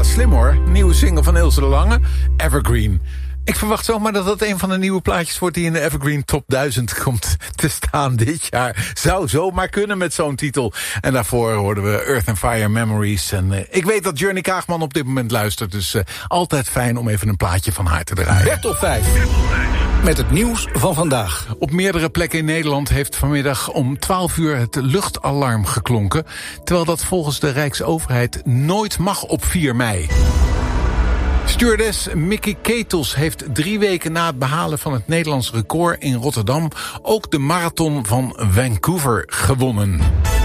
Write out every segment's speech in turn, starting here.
Ja, slim hoor. Nieuwe single van Ilse de Lange, Evergreen. Ik verwacht zomaar dat dat een van de nieuwe plaatjes wordt die in de Evergreen Top 1000 komt te staan dit jaar. Zou zomaar kunnen met zo'n titel. En daarvoor hoorden we Earth and Fire Memories. En ik weet dat Journey Kaagman op dit moment luistert. Dus altijd fijn om even een plaatje van haar te draaien. Bertop 5. Met het nieuws van vandaag. Op meerdere plekken in Nederland heeft vanmiddag om 12 uur het luchtalarm geklonken. Terwijl dat volgens de Rijksoverheid nooit mag op 4 mei. Stewardess Mickey Ketels heeft 3 weken na het behalen van het Nederlands record in Rotterdam ook de marathon van Vancouver gewonnen.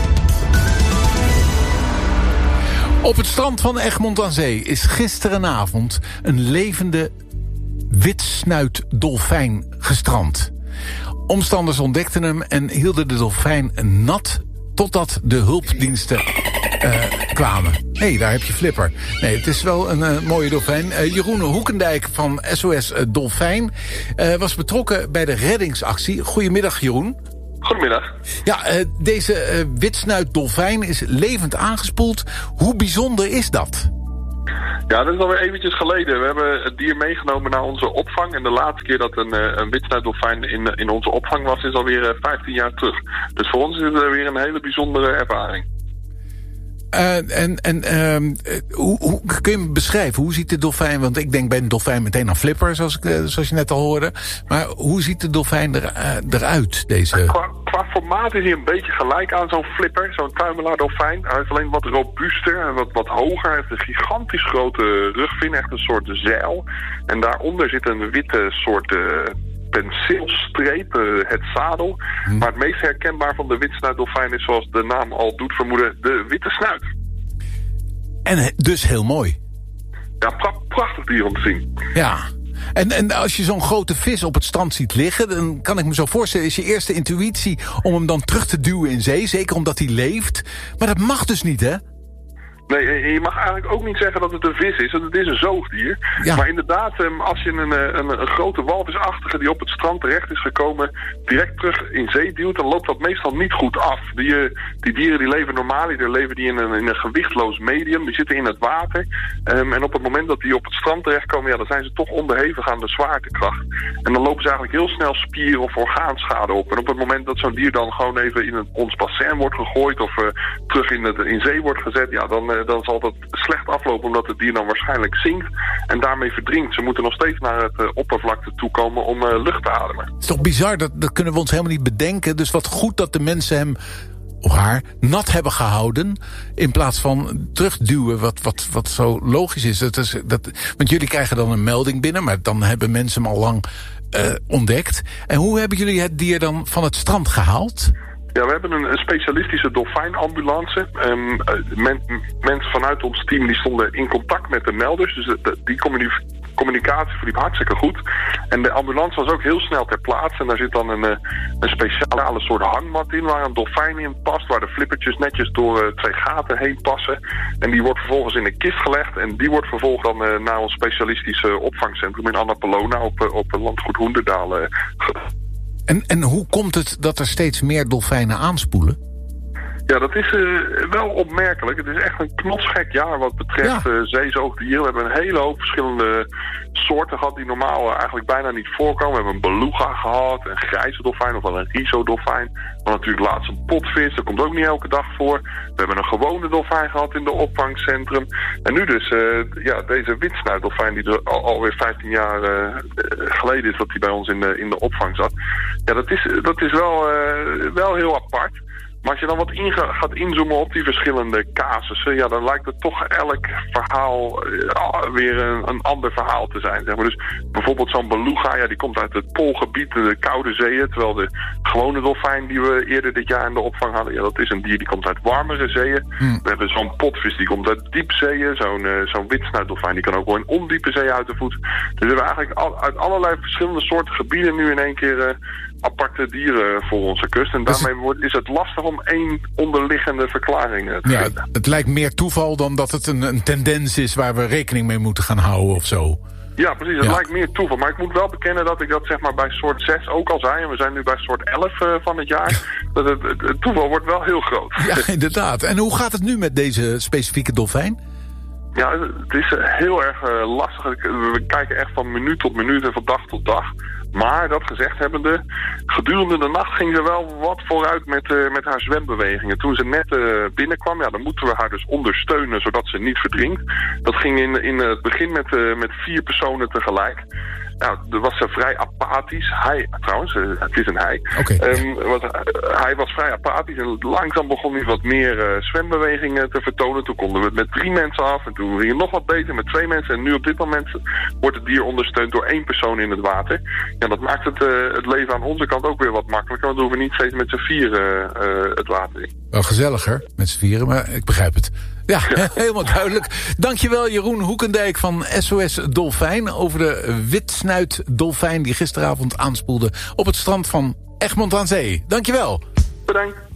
Op het strand van Egmond aan Zee is gisterenavond een levende witsnuitdolfijn gestrand. Omstanders ontdekten hem en hielden de dolfijn nat totdat de hulpdiensten kwamen. Nee, daar heb je Flipper. Nee, het is wel een mooie dolfijn. Jeroen Hoekendijk van SOS Dolfijn was betrokken bij de reddingsactie. Goedemiddag, Jeroen. Goedemiddag. Ja, deze witsnuitdolfijn is levend aangespoeld. Hoe bijzonder is dat? Ja, dat is alweer eventjes geleden. We hebben het dier meegenomen naar onze opvang. En de laatste keer dat een witsnuitdolfijn in onze opvang was, is alweer 15 jaar terug. Dus voor ons is het weer een hele bijzondere ervaring. Hoe kun je hem beschrijven? Hoe ziet de dolfijn? Want ik denk bij een dolfijn meteen aan Flipper, zoals je net al hoorde. Maar hoe ziet de dolfijn eruit? Deze? Qua formaat is hij een beetje gelijk aan zo'n Flipper, zo'n tuimelaardolfijn. Hij is alleen wat robuuster en wat hoger. Hij heeft een gigantisch grote rugvin, echt een soort zeil. En daaronder zit een witte soort penseelstreep, het zadel. Maar het meest herkenbaar van de witsnuitdolfijn is, zoals de naam al doet vermoeden, de witte snuit. En dus heel mooi. Ja, prachtig dier om te zien. Ja. En als je zo'n grote vis op het strand ziet liggen, dan kan ik me zo voorstellen, is je eerste intuïtie om hem dan terug te duwen in zee. Zeker omdat hij leeft. Maar dat mag dus niet, hè? Nee, je mag eigenlijk ook niet zeggen dat het een vis is. Want het is een zoogdier. Ja. Maar inderdaad, als je een grote walvisachtige die op het strand terecht is gekomen direct terug in zee duwt, dan loopt dat meestal niet goed af. Die dieren die leven normaal, die leven die in een gewichtloos medium. Die zitten in het water. En op het moment dat die op het strand terechtkomen, ja, dan zijn ze toch onderhevig aan de zwaartekracht. En dan lopen ze eigenlijk heel snel spier- of orgaanschade op. En op het moment dat zo'n dier dan gewoon even in ons bassin wordt gegooid of terug in zee wordt gezet, ja, dan zal dat slecht aflopen, omdat het dier dan waarschijnlijk zinkt en daarmee verdrinkt. Ze moeten nog steeds naar het oppervlakte toe komen om lucht te ademen. Het is toch bizar, dat kunnen we ons helemaal niet bedenken. Dus wat goed dat de mensen hem of haar nat hebben gehouden in plaats van terugduwen, wat zo logisch is. Want jullie krijgen dan een melding binnen, maar dan hebben mensen hem al lang ontdekt. En hoe hebben jullie het dier dan van het strand gehaald? Ja, we hebben een specialistische dolfijnambulance. Mensen vanuit ons team die stonden in contact met de melders. Dus die communicatie verliep hartstikke goed. En de ambulance was ook heel snel ter plaatse. En daar zit dan een speciale soort hangmat in waar een dolfijn in past. Waar de flippertjes netjes door 2 gaten heen passen. En die wordt vervolgens in een kist gelegd. En die wordt vervolgens dan naar ons specialistische opvangcentrum in Annapolona op landgoed Hoenderdaal En hoe komt het dat er steeds meer dolfijnen aanspoelen? Ja, dat is wel opmerkelijk. Het is echt een knotsgek jaar wat betreft zeezoogdieren. We hebben een hele hoop verschillende soorten gehad die normaal eigenlijk bijna niet voorkomen. We hebben een beluga gehad, een grijze dolfijn of wel een risodolfijn. Maar natuurlijk laatst een potvis, dat komt ook niet elke dag voor. We hebben een gewone dolfijn gehad in de opvangcentrum. En nu dus deze witsnuitdolfijn die er alweer 15 jaar geleden is dat die bij ons in de opvang zat. Ja, dat is wel heel apart. Maar als je dan wat gaat inzoomen op die verschillende casussen, ja, dan lijkt het toch elk verhaal weer een ander verhaal te zijn. Zeg maar. Dus bijvoorbeeld zo'n beluga, ja, die komt uit het Poolgebied, de koude zeeën. Terwijl de gewone dolfijn die we eerder dit jaar in de opvang hadden, ja, dat is een dier die komt uit warmere zeeën. We hebben zo'n potvis die komt uit diepzeeën. Zo'n witsnuitdolfijn die kan ook wel in ondiepe zeeën uit de voet. Dus we hebben eigenlijk uit allerlei verschillende soorten gebieden nu in één keer aparte dieren voor onze kust. En daarmee is het lastig om één onderliggende verklaring te vinden. Het lijkt meer toeval dan dat het een tendens is waar we rekening mee moeten gaan houden of zo. Ja, precies. Het lijkt meer toeval. Maar ik moet wel bekennen dat ik dat zeg maar bij soort 6 ook al zei. En we zijn nu bij soort 11 van het jaar. Dat het toeval wordt wel heel groot. Ja, inderdaad. En hoe gaat het nu met deze specifieke dolfijn? Ja, het is heel erg lastig. We kijken echt van minuut tot minuut en van dag tot dag. Maar dat gezegd hebbende, gedurende de nacht ging ze wel wat vooruit met haar zwembewegingen. Toen ze net binnenkwam, dan moeten we haar dus ondersteunen zodat ze niet verdrinkt. Dat ging in het begin met 4 personen tegelijk. Nou, daar was ze vrij apathisch. Het is een hij. Okay. Hij was vrij apathisch en langzaam begon hij wat meer zwembewegingen te vertonen. Toen konden we het met 3 mensen af en toen ging het nog wat beter met 2 mensen. En nu op dit moment wordt het dier ondersteund door 1 persoon in het water. Ja, dat maakt het leven aan onze kant ook weer wat makkelijker. Want we hoeven niet steeds met z'n 4 het water in. Wel gezelliger met z'n 4, maar ik begrijp het. Ja, helemaal duidelijk. Dankjewel Jeroen Hoekendijk van SOS Dolfijn over de witsnuitdolfijn die gisteravond aanspoelde op het strand van Egmond aan Zee. Dankjewel. Bedankt.